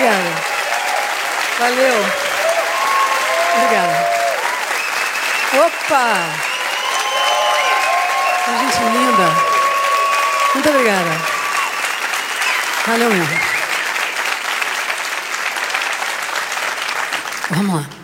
obrigada. Valeu. Obrigada. Opa! Que gente linda. Muito obrigada. Valeu mesmo. Vamos lá.